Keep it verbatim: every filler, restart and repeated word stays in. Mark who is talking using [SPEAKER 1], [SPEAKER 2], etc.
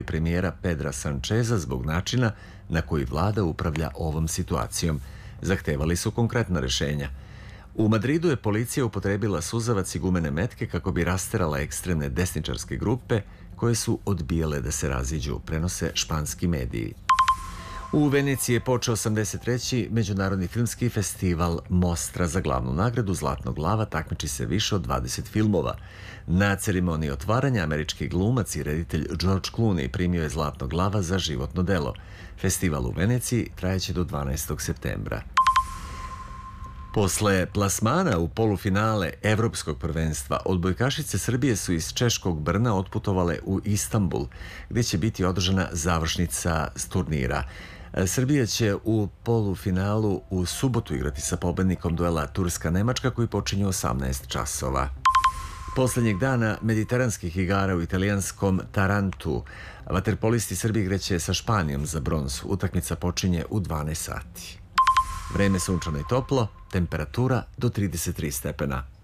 [SPEAKER 1] premijera Pedra Sančeza zbog načina na koji vlada upravlja ovom situacijom. Zahtevali su konkretna rešenja. U Madridu je policija upotrebila suzavac i gumene metke kako bi rasterala ekstremne desničarske grupe koje su odbijale da se raziđu, prenose španski mediji. U Veneciji je počeo osamdeset treći Međunarodni filmski festival Mostra. Za glavnu nagradu Zlatnog lava takmiči se više od dvadeset filmova. Na ceremoniji otvaranja američki glumac i reditelj George Clooney primio je Zlatnog lava za životno delo. Festival u Veneciji trajeće do dvanaestog septembra. Posle plasmana u polufinale Evropskog prvenstva, odbojkašice Srbije su iz češkog Brna otputovale u Istanbul, gde će biti održana završnica s turnira. Srbija će u polufinalu u subotu igrati sa pobednikom duela Turska-Nemačka koji počinje u osamnaest časova. Poslednjeg dana mediteranskih igara u italijanskom Tarantu vaterpolisti Srbije igraće sa Španijom za bronz. Utakmica počinje u dvanaest sati. Vreme sunčano i toplo, temperatura do trideset tri stepena.